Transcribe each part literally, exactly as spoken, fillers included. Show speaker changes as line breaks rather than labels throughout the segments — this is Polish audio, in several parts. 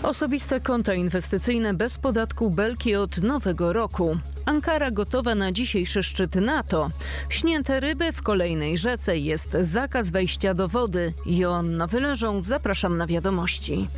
Osobiste konta inwestycyjne bez podatku belki od nowego roku. Ankara gotowa na dzisiejszy szczyt NATO. Śnięte ryby w kolejnej rzece, jest zakaz wejścia do wody. Joanna Wyleżą, zapraszam na wiadomości.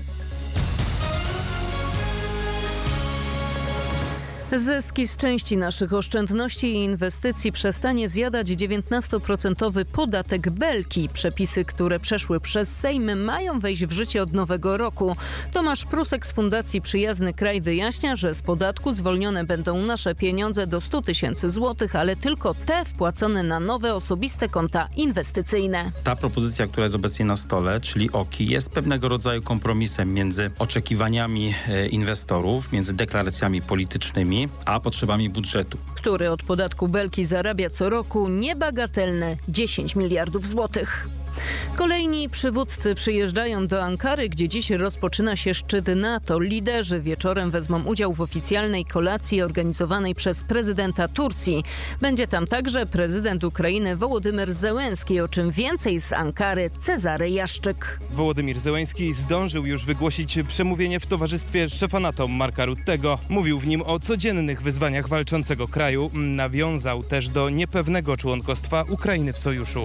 Zyski z części naszych oszczędności i inwestycji przestanie zjadać dziewiętnastoprocentowy podatek belki. Przepisy, które przeszły przez Sejm, mają wejść w życie od nowego roku. Tomasz Prusek z Fundacji Przyjazny Kraj wyjaśnia, że z podatku zwolnione będą nasze pieniądze do stu tysięcy złotych, ale tylko te wpłacone na nowe osobiste konta inwestycyjne.
Ta propozycja, która jest obecnie na stole, czyli O K I, jest pewnego rodzaju kompromisem między oczekiwaniami inwestorów, między deklaracjami politycznymi, a potrzebami budżetu,
który od podatku belki zarabia co roku niebagatelne dziesięć miliardów złotych. Kolejni przywódcy przyjeżdżają do Ankary, gdzie dziś rozpoczyna się szczyt NATO. Liderzy wieczorem wezmą udział w oficjalnej kolacji organizowanej przez prezydenta Turcji. Będzie tam także prezydent Ukrainy Wołodymyr Zełenski. O czym więcej z Ankary Cezary Jaszczyk.
Wołodymyr Zełenski zdążył już wygłosić przemówienie w towarzystwie szefa NATO Marka Ruttego. Mówił w nim o codziennych wyzwaniach walczącego kraju. Nawiązał też do niepewnego członkostwa Ukrainy w sojuszu.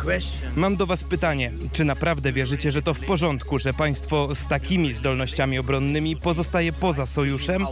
Mam do was pytanie, czy naprawdę wierzycie, że to w porządku, że państwo z takimi zdolnościami obronnymi pozostaje poza sojuszem?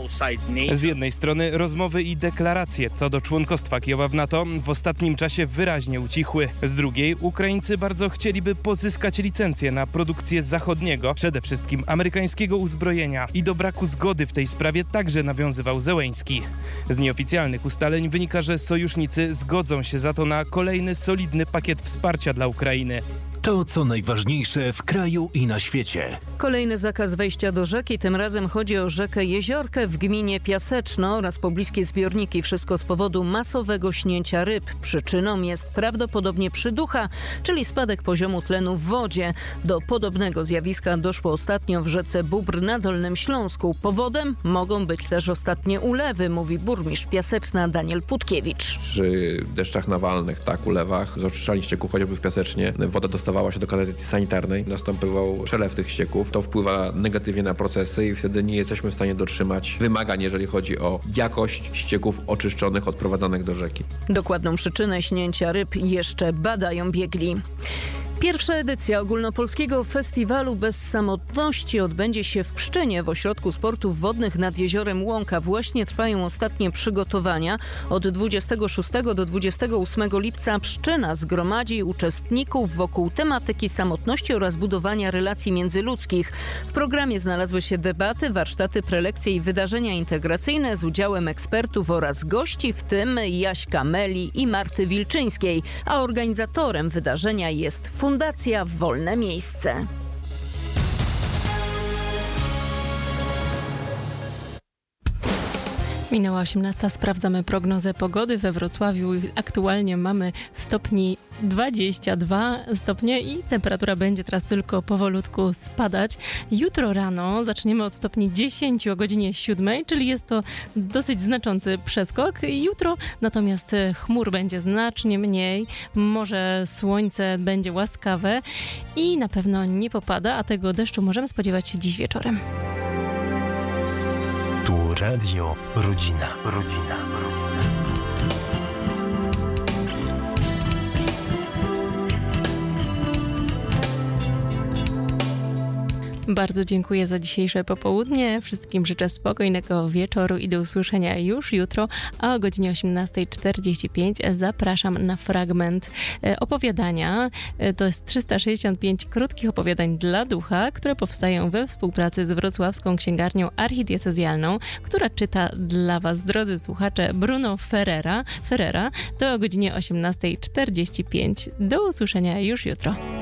Z jednej strony rozmowy i deklaracje co do członkostwa Kijowa w NATO w ostatnim czasie wyraźnie ucichły. Z drugiej Ukraińcy bardzo chcieliby pozyskać licencję na produkcję zachodniego, przede wszystkim amerykańskiego uzbrojenia, i do braku zgody w tej sprawie także nawiązywał Zełenski. Z nieoficjalnych ustaleń wynika, że sojusznicy zgodzą się za to na kolejny solidny pakiet wsparcia dla Ukrainy.
To, co najważniejsze w kraju i na świecie.
Kolejny zakaz wejścia do rzeki, tym razem chodzi o rzekę Jeziorkę w gminie Piaseczno oraz pobliskie zbiorniki. Wszystko z powodu masowego śnięcia ryb. Przyczyną jest prawdopodobnie przyducha, czyli spadek poziomu tlenu w wodzie. Do podobnego zjawiska doszło ostatnio w rzece Bóbr na Dolnym Śląsku. Powodem mogą być też ostatnie ulewy, mówi burmistrz Piaseczna Daniel Putkiewicz.
Przy deszczach nawalnych, tak, ulewach, z oczyszczalni ścieków, chociażby w Piasecznie, woda dostawała się do kanalizacji sanitarnej, następował przelew tych ścieków. To wpływa negatywnie na procesy i wtedy nie jesteśmy w stanie dotrzymać wymagań, jeżeli chodzi o jakość ścieków oczyszczonych, odprowadzanych do rzeki.
Dokładną przyczynę śnięcia ryb jeszcze badają biegli. Pierwsza edycja ogólnopolskiego festiwalu Bez Samotności odbędzie się w Pszczynie w Ośrodku Sportów Wodnych nad jeziorem Łąka. Właśnie trwają ostatnie przygotowania. Od dwudziestego szóstego do dwudziestego ósmego lipca Pszczyna zgromadzi uczestników wokół tematyki samotności oraz budowania relacji międzyludzkich. W programie znalazły się debaty, warsztaty, prelekcje i wydarzenia integracyjne z udziałem ekspertów oraz gości, w tym Jaśka Meli i Marty Wilczyńskiej, a organizatorem wydarzenia jest Fundacja Wolne Miejsce.
Minęła osiemnasta, sprawdzamy prognozę pogody we Wrocławiu. Aktualnie mamy stopni dwadzieścia dwa stopnie i temperatura będzie teraz tylko powolutku spadać. Jutro rano zaczniemy od stopni dziesięć o godzinie siódmej, czyli jest to dosyć znaczący przeskok. Jutro natomiast chmur będzie znacznie mniej, może słońce będzie łaskawe i na pewno nie popada, a tego deszczu możemy spodziewać się dziś wieczorem.
Tu Radio Rodzina. Rodzina.
Bardzo dziękuję za dzisiejsze popołudnie. Wszystkim życzę spokojnego wieczoru i do usłyszenia już jutro, a o godzinie osiemnasta czterdzieści pięć zapraszam na fragment opowiadania. To jest trzysta sześćdziesiąt pięć krótkich opowiadań dla ducha, które powstają we współpracy z Wrocławską Księgarnią Archidiecezjalną, która czyta dla Was, drodzy słuchacze, Bruno Ferrera. Ferrera. To o godzinie osiemnasta czterdzieści pięć. Do usłyszenia już jutro.